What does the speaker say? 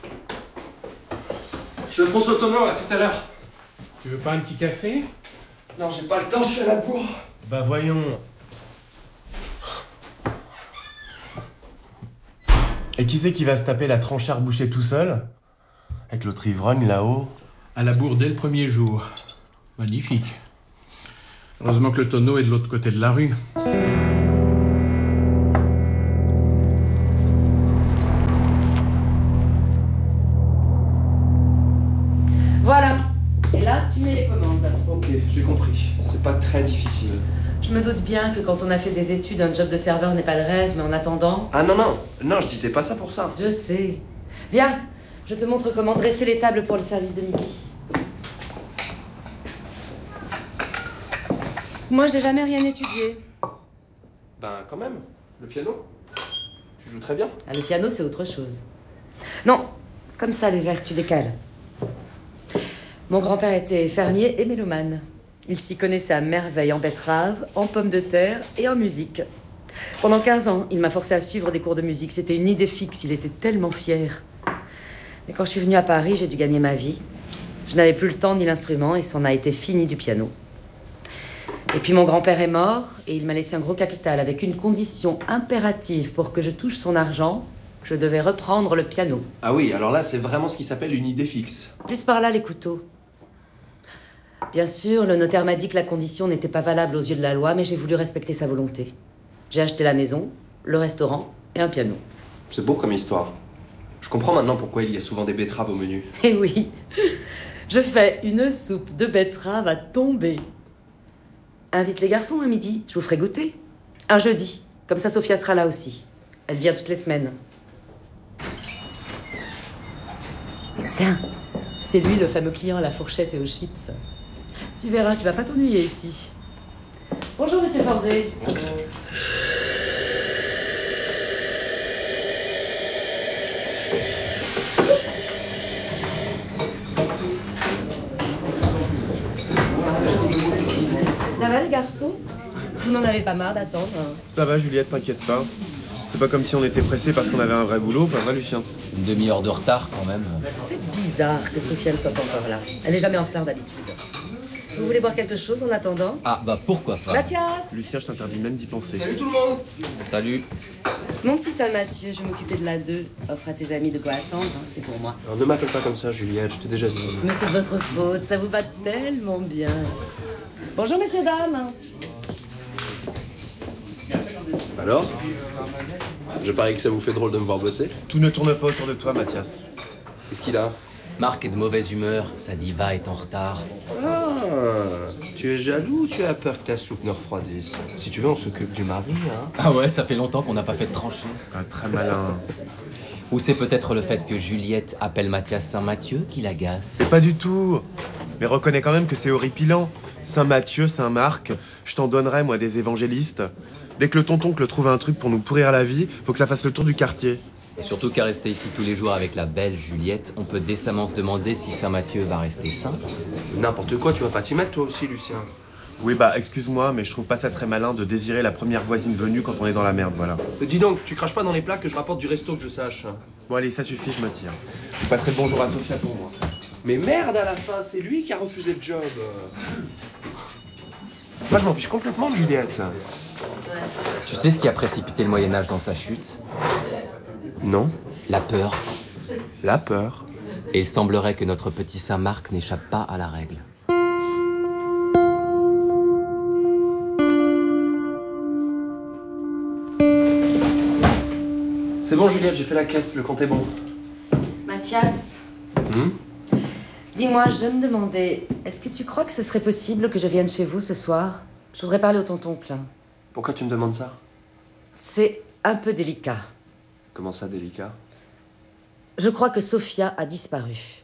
Je fonce au tonneau, à tout à l'heure. Tu veux pas un petit café? Non, j'ai pas le temps, je suis à la bourre. Bah voyons. Et qui c'est qui va se taper la tranchère bouchée tout seul? Avec l'autre ivrogne là-haut? À la bourre dès le premier jour. Magnifique. Heureusement que le tonneau est de l'autre côté de la rue. Voilà. Et là, tu mets les commandes. Ok, j'ai compris. C'est pas très difficile. Je me doute bien que quand on a fait des études, un job de serveur n'est pas le rêve, mais en attendant... Ah non, je disais pas ça pour ça. Je sais. Viens, je te montre comment dresser les tables pour le service de midi. Moi, j'ai jamais rien étudié. Ben quand même, le piano. Tu joues très bien. Ah, le piano, c'est autre chose. Non, comme ça, les verres, tu décales. Mon grand-père était fermier et mélomane. Il s'y connaissait à merveille en betteraves, en pommes de terre et en musique. Pendant 15 ans, il m'a forcé à suivre des cours de musique. C'était une idée fixe, il était tellement fier. Mais quand je suis venue à Paris, j'ai dû gagner ma vie. Je n'avais plus le temps ni l'instrument et c'en a été fini du piano. Et puis mon grand-père est mort et il m'a laissé un gros capital avec une condition impérative pour que je touche son argent. Je devais reprendre le piano. Ah oui, alors là, c'est vraiment ce qui s'appelle une idée fixe. Plus par là, les couteaux. Bien sûr, le notaire m'a dit que la condition n'était pas valable aux yeux de la loi, mais j'ai voulu respecter sa volonté. J'ai acheté la maison, le restaurant et un piano. C'est beau comme histoire. Je comprends maintenant pourquoi il y a souvent des betteraves au menu. Eh oui, je fais une soupe de betterave à tomber. Invite les garçons à midi, je vous ferai goûter. Un jeudi, comme ça Sophia sera là aussi. Elle vient toutes les semaines. Tiens, c'est lui le fameux client à la fourchette et aux chips. Tu verras, tu vas pas t'ennuyer ici. Bonjour, monsieur Forzé. Ça va les garçons? Vous n'en avez pas marre d'attendre? Ça va Juliette, t'inquiète pas. C'est pas comme si on était pressé parce qu'on avait un vrai boulot, pas vrai Lucien? Une demi-heure de retard quand même. C'est bizarre que Sophia ne soit pas encore là. Elle n'est jamais en retard d'habitude. Vous voulez boire quelque chose en attendant? Ah bah pourquoi pas. Mathias! Lucien, je t'interdis même d'y penser. Salut tout le monde. Salut. Mon petit Saint-Mathieu, je vais m'occuper de la 2. Offre à tes amis de quoi attendre, hein, c'est pour moi. Alors ne m'appelle pas comme ça, Juliette, je t'ai déjà dit. Mais c'est de votre faute, ça vous va tellement bien. Bonjour messieurs, dames. Alors? Je parie que ça vous fait drôle de me voir bosser. Tout ne tourne pas autour de toi, Mathias. Qu'est-ce qu'il a? Marc est de mauvaise humeur, sa diva est en retard. Ah, tu es jaloux ou tu as peur que ta soupe ne refroidisse? Si tu veux, on s'occupe du mari, hein. Ah ouais, ça fait longtemps qu'on n'a pas fait de tranchée. Ah, très malin. Ou c'est peut-être le fait que Juliette appelle Mathias Saint-Mathieu qui l'agace. C'est pas du tout. Mais reconnais quand même que c'est horripilant. Saint-Mathieu, Saint-Marc, je t'en donnerai, moi, des évangélistes. Dès que le tontoncle trouve un truc pour nous pourrir la vie, faut que ça fasse le tour du quartier. Et surtout qu'à rester ici tous les jours avec la belle Juliette, on peut décemment se demander si Saint-Mathieu va rester saint. N'importe quoi, tu vas pas t'y mettre toi aussi, Lucien. Oui, bah, excuse-moi, mais je trouve pas ça très malin de désirer la première voisine venue quand on est dans la merde, voilà. Dis donc, tu craches pas dans les plats que je rapporte du resto que je sache. Bon, allez, ça suffit, je me tire. Je passerai le bonjour à Sophia pour moi. Mais merde à la fin, c'est lui qui a refusé le job. Moi je m'en fiche complètement de Juliette. Tu sais ce qui a précipité le Moyen-Âge dans sa chute? Non. La peur. La peur. Et il semblerait que notre petit Saint-Marc n'échappe pas à la règle. C'est bon Juliette, j'ai fait la caisse, le compte est bon. Mathias, dis-moi, je me demandais, est-ce que tu crois que ce serait possible que je vienne chez vous ce soir? Je voudrais parler au tontoncle. Pourquoi tu me demandes ça? C'est un peu délicat. Comment ça, délicat? Je crois que Sophia a disparu.